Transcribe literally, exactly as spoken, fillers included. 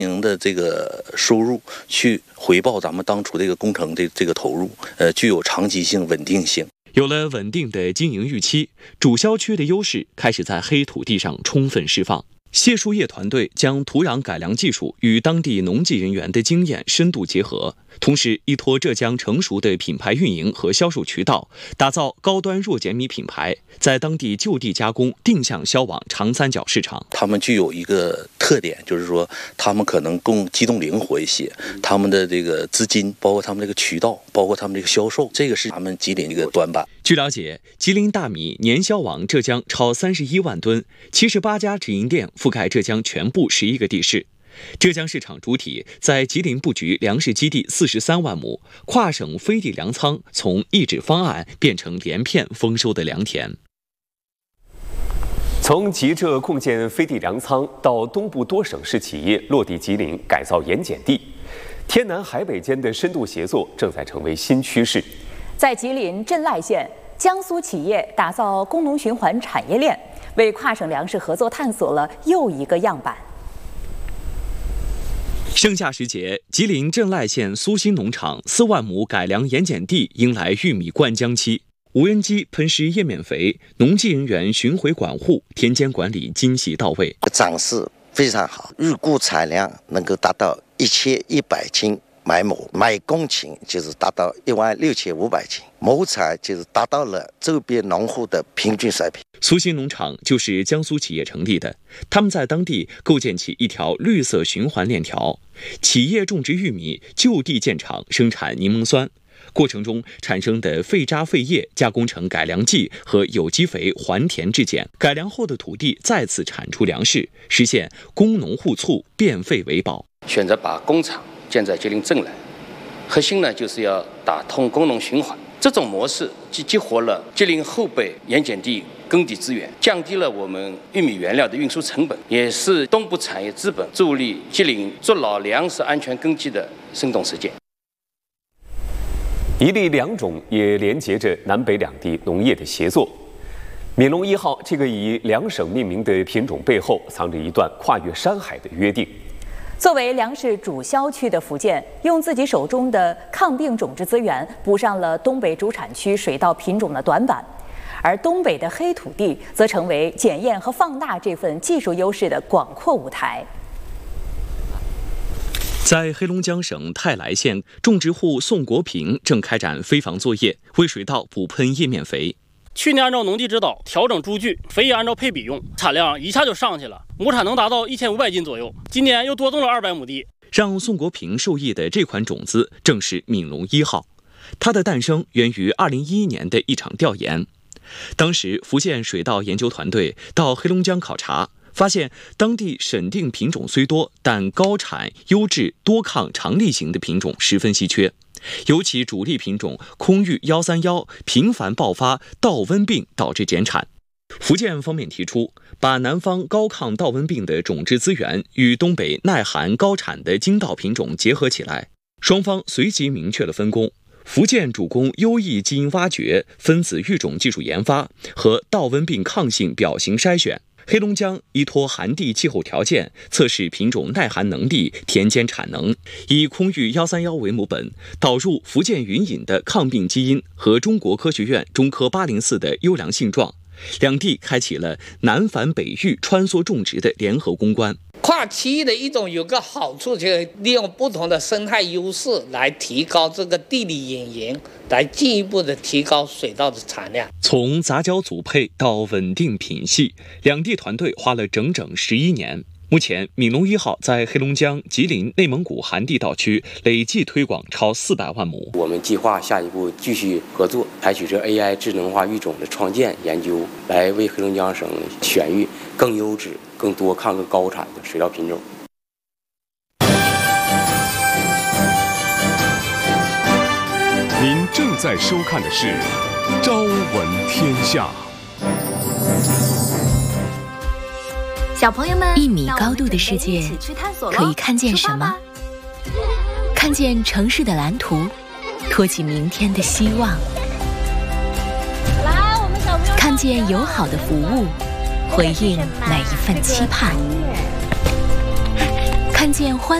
的这个收入去回报咱们当初这个工程的这个投入，呃，具有长期性、稳定性。 有了稳定的经营预期，主销区的优势开始在黑土地上充分释放。谢树叶团队将土壤改良技术与当地农技人员的经验深度结合，同时依托浙江成熟的品牌运营和销售渠道，打造高端弱碱米品牌，在当地就地加工，定向销往长三角市场。 他们具有一个特点，就是说他们可能更机动灵活一些，他们的这个资金，包括他们这个渠道，包括他们这个销售，这个是咱们吉林这个短板。 据了解，吉林大米年销往浙江超三十一万吨，七十八家直营店覆盖浙江全部十一个地市。浙江市场主体在吉林布局粮食基地四十三万亩，跨省飞地粮仓从一纸方案变成连片丰收的良田。 从吉浙共建飞地粮仓到东部多省市企业落地吉林改造盐碱地，天南海北间的深度协作正在成为新趋势。 在吉林镇濑县，江苏企业打造工农循环产业链，为跨省粮食合作探索了又一个样板。 盛夏时节，吉林镇濑县苏新农场四万亩改良盐碱地迎来玉米灌浆期，无人机喷施叶面肥，农技人员巡回管护，田间管理精细到位。 长势非常好，预估产量能够达到一千一百斤买亩，每公顷就是达到一万六千五百斤，亩产就是达到了周边农户的平均水平。 苏新农场就是江苏企业成立的，他们在当地构建起一条绿色循环链条，企业种植玉米，就地建厂生产柠檬酸，过程中产生的废渣废液加工成改良剂和有机肥还田质检，改良后的土地再次产出粮食，实现工农互促，变废为宝。 选择把工厂建在吉林镇来，核心呢就是要打通工农循环。这种模式既激活了吉林后备盐碱地耕地资源，降低了我们玉米原料的运输成本，也是东部产业资本助力吉林筑牢粮食安全根基的生动实践。 一粒两种也连接着南北两地农业的协作。闽龙一号这个以两省命名的品种背后，藏着一段跨越山海的约定。 作为粮食主销区的福建，用自己手中的抗病种质资源补上了东北主产区水稻品种的短板，而东北的黑土地则成为检验和放大这份技术优势的广阔舞台。 在黑龙江省泰来县，种植户宋国平正开展飞防作业，为水稻补喷叶面肥。 去年按照农地指导调整株距，肥也按照配比用，产量一下就上去了，亩产能达到一千五百斤左右。今年又多种了二百亩地。 让宋国平受益的这款种子正是闽龙一号，它的诞生源于二零一一年的一场调研。当时福建水稻研究团队到黑龙江考察，发现当地审定品种虽多，但高产、优质、多抗、长粒型的品种十分稀缺。尤其主力品种空域一三一频繁爆发稻瘟病，导致减产。福建方面提出，把南方高抗稻瘟病的种质资源与东北耐寒高产的精稻品种结合起来，双方随即明确了分工。福建主攻优异基因挖掘、分子育种技术研发和稻瘟病抗性表型筛选，黑龙江依托寒地气候条件，测试品种耐寒能力、田间产能，以空域一三一为母本，导入福建云隐的抗病基因和中国科学院中科八零四的优良性状，两地开启了南繁北育穿梭种植的联合攻关。 跨区域的一种有个好处，就是利用不同的生态优势来提高这个地理引营，来进一步的提高水稻的产量。 从杂交组配到稳定品系，两地团队花了整整十一年。目前，闽龙一号在黑龙江、吉林、内蒙古寒地稻区累计推广超四百万亩。 我们计划下一步继续合作，采取这 A I 智能化育种的创建研究，来为黑龙江省选育更优质、更多抗、更高产的水稻品种。 您正在收看的是《朝闻天下》。 小朋友们，一米高度的世界可以看见什么？看见城市的蓝图，托起明天的希望。 来，我们小朋友看见友好的服务，回应每一份期盼。 看见欢